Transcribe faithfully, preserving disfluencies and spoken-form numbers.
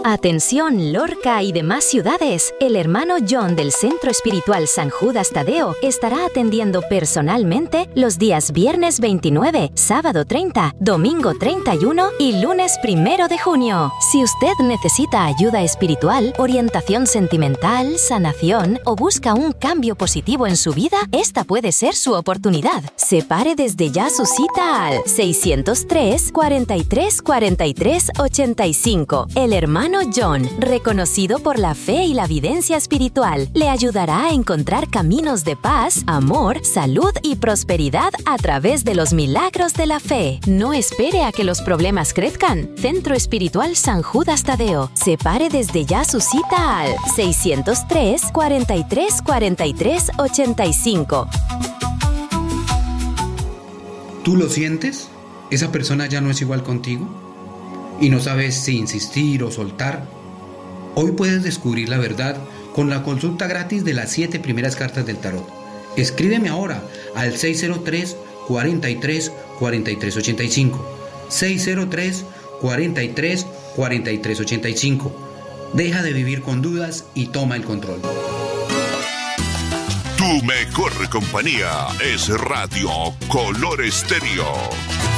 Atención, Lorca y demás ciudades. El hermano John del Centro Espiritual San Judas Tadeo estará atendiendo personalmente los días viernes veintinueve, sábado treinta, domingo treinta y uno y lunes primero de junio. Si usted necesita ayuda espiritual, orientación sentimental, sanación o busca un cambio positivo en su vida, esta puede ser su oportunidad. Separe desde ya su cita al seiscientos tres, cuarenta y tres, cuarenta y tres, ochenta y cinco. El hermano John, reconocido por la fe y la evidencia espiritual, le ayudará a encontrar caminos de paz, amor, salud y prosperidad a través de los milagros de la fe. No espere a que los problemas crezcan. Centro Espiritual San Judas Tadeo. Separe desde ya su cita al seiscientos tres, cuarenta y tres, cuarenta y tres, ochenta y cinco. ¿Tú lo sientes? ¿Esa persona ya no es igual contigo? ¿Y no sabes si insistir o soltar? Hoy puedes descubrir la verdad con la consulta gratis de las siete primeras cartas del tarot. Escríbeme ahora al seis cero tres, cuarenta y tres, cuarenta y tres, ochenta y cinco. seis cero tres, cuarenta y tres, cuarenta y tres, ochenta y cinco. Deja de vivir con dudas y toma el control. Tu mejor compañía es Radio Color Estéreo.